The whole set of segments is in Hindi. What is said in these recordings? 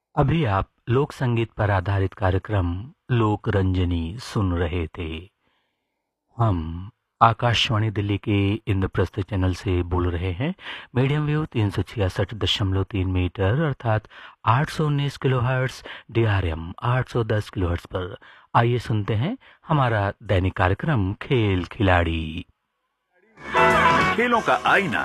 अभी आप लोक संगीत पर आधारित कार्यक्रम लोक रंजनी सुन रहे थे। हम आकाशवाणी दिल्ली के इंद्रप्रस्थ चैनल से बोल रहे हैं। मीडियम वेव 366.3 मीटर अर्थात 819 किलोहर्ट्ज, DRM 810 किलोहर्ट्ज पर। आइए सुनते हैं हमारा दैनिक कार्यक्रम खेल खिलाड़ी। खेलों का आईना।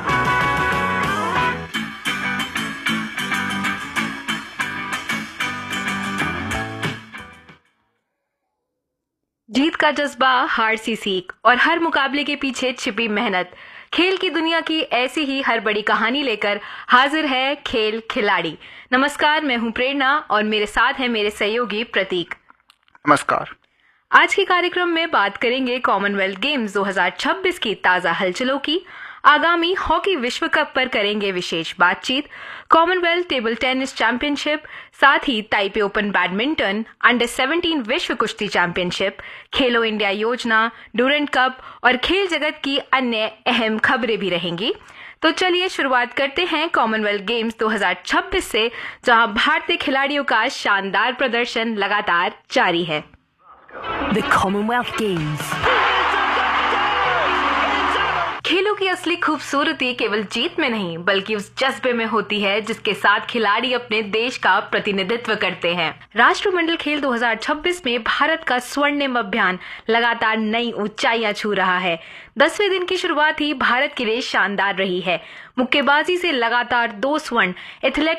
जीत का जज्बा, हार सी सीख और हर मुकाबले के पीछे छिपी मेहनत। खेल की दुनिया की ऐसी ही हर बड़ी कहानी लेकर हाजिर है खेल खिलाड़ी। नमस्कार, मैं हूं प्रेरणा और मेरे साथ है मेरे सहयोगी प्रतीक। नमस्कार। आज के कार्यक्रम में बात करेंगे कॉमनवेल्थ गेम्स 2026 की ताजा हलचलों की। आगामी हॉकी विश्व कप पर करेंगे विशेष बातचीत। कॉमनवेल्थ टेबल टेनिस चैंपियनशिप, साथ ही ताइपे ओपन बैडमिंटन, अंडर 17 विश्व कुश्ती चैंपियनशिप, खेलो इंडिया योजना, डूरेंट कप और खेल जगत की अन्य अहम खबरें भी रहेंगी। तो चलिए शुरुआत करते हैं कॉमनवेल्थ गेम्स 2026 से, जहां भारतीय खिलाड़ियों का शानदार प्रदर्शन लगातार जारी है। The Commonwealth Games। खेलों की असली खूबसूरती केवल जीत में नहीं बल्कि उस जज्बे में होती है जिसके साथ खिलाड़ी अपने देश का प्रतिनिधित्व करते हैं। राष्ट्रमंडल खेल 2026 में भारत का स्वर्णिम अभियान लगातार नई ऊंचाइयां छू रहा है। 10वें दिन की शुरुआत ही भारत के लिए शानदार रही है। मुक्केबाजी से लगातार 2 स्वर्ण, एथलेटिक्स